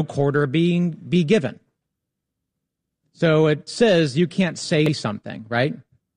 quarter be given. So it says you can't say something, right?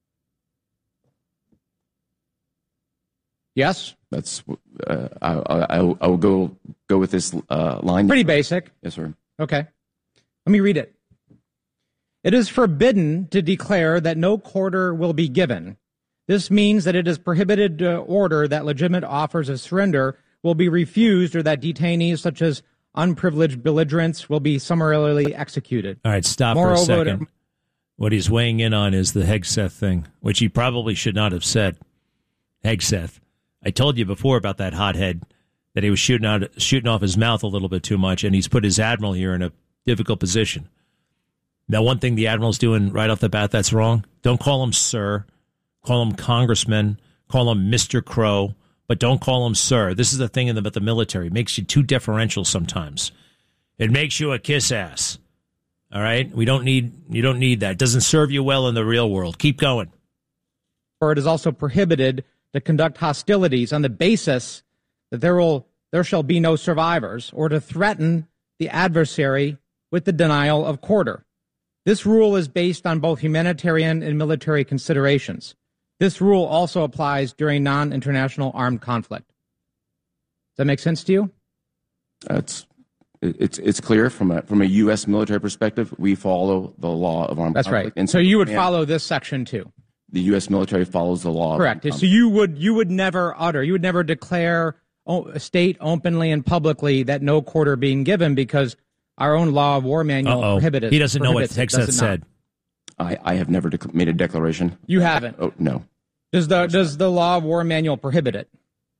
Yes? That's I will go with this line. Pretty basic. Yes, sir. Okay. Let me read it. It is forbidden to declare that no quarter will be given. This means that it is prohibited to order that legitimate offers of surrender will be refused or that detainees such as unprivileged belligerents will be summarily executed. All right, stop for a second. What he's weighing in on is the Hegseth thing, which he probably should not have said. Hegseth. I told you before about that hothead, that he was shooting off his mouth a little bit too much, and he's put his admiral here in a difficult position. Now, one thing the admiral's doing right off the bat that's wrong, don't call him sir, call him congressman, call him Mr. Crow, but don't call him sir. This is the thing about the military. It makes you too deferential sometimes. It makes you a kiss ass. All right? You don't need that. It doesn't serve you well in the real world. Keep going. Or it is also prohibited to conduct hostilities on the basis that there shall be no survivors, or to threaten the adversary with the denial of quarter. This rule is based on both humanitarian and military considerations. This rule also applies during non-international armed conflict. Does that make sense to you? It's clear from a U.S. military perspective. We follow the law of armed conflict. That's right. And so you would follow this section too. The U.S. military follows the law. Correct. So you would never declare a state openly and publicly that no quarter being given because our own law of war manual prohibits it. He doesn't know what Hegseth said. I have never made a declaration. You haven't? Oh, no. Does the law of war manual prohibit it?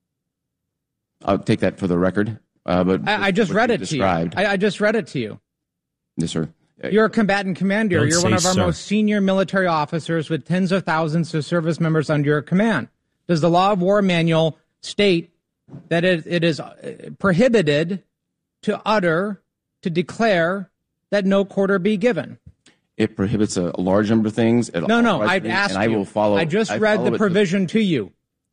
I'll take that for the record. But I just read it to you. I just read it to you. Yes, sir. You're a combatant commander. Don't You're one of our sir. most senior military officers with tens of thousands of service members under your command. Does the law of war manual state that it is prohibited to declare that no quarter be given? It prohibits a large number of things. No, I've asked you. I will follow. I just read the provision to you.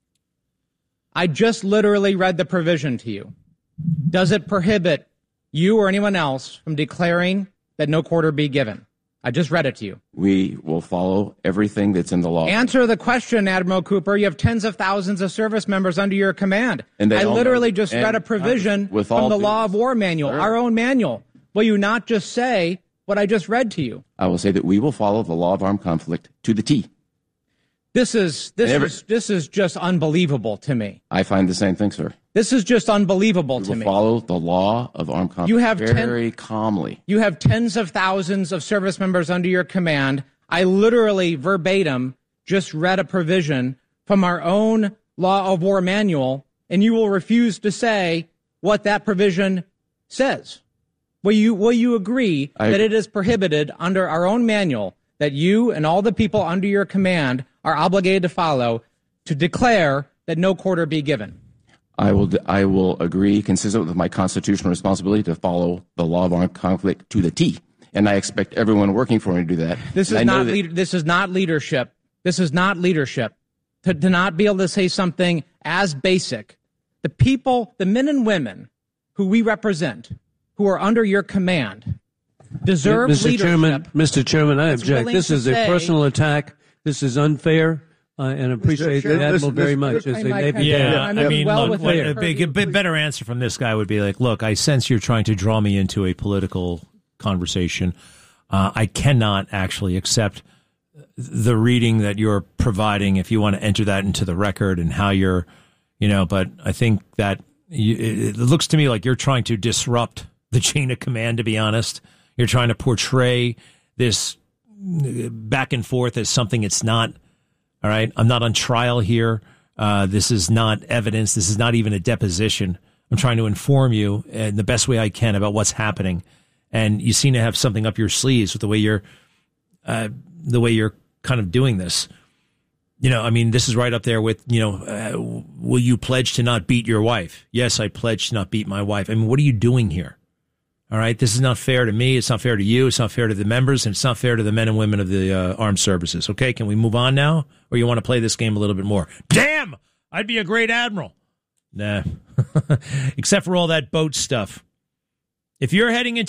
I just literally read the provision to you. Does it prohibit you or anyone else from declaring that no quarter be given? I just read it to you. We will follow everything that's in the law. Answer the question, Admiral Cooper. You have tens of thousands of service members under your command. And I literally just read a provision from the law of war manual, our own manual. Will you not just say what I just read to you? I will say that we will follow the law of armed conflict to the T. This is just unbelievable to me. I find the same thing, sir. This is just unbelievable to me. We will follow the law of armed conflict very calmly. You have tens of thousands of service members under your command. I literally, verbatim, just read a provision from our own law of war manual, and you will refuse to say what that provision says. Will you agree that it is prohibited under our own manual that you and all the people under your command are obligated to follow to declare that no quarter be given? I will agree, consistent with my constitutional responsibility, to follow the law of armed conflict to the T. And I expect everyone working for me to do that. This is not leadership. This is not leadership. To not be able to say something as basic. The people, the men and women who we represent, who are under your command, deserve leadership. Mr. Chairman, I object. This is a personal attack. This is unfair. And appreciate the Admiral very much. A better answer from this guy would be like, look, I sense you're trying to draw me into a political conversation. I cannot actually accept the reading that you're providing if you want to enter that into the record and how you're, but I think that it looks to me like you're trying to disrupt the chain of command, to be honest. You're trying to portray this back and forth as something it's not. All right. I'm not on trial here. This is not evidence. This is not even a deposition. I'm trying to inform you in the best way I can about what's happening. And you seem to have something up your sleeves with the way you're kind of doing this. This is right up there with, will you pledge to not beat your wife? Yes, I pledge to not beat my wife. What are you doing here? All right. This is not fair to me. It's not fair to you. It's not fair to the members, and it's not fair to the men and women of the armed services. Okay. Can we move on now? Or you want to play this game a little bit more? Damn! I'd be a great admiral. Nah. Except for all that boat stuff. If you're heading into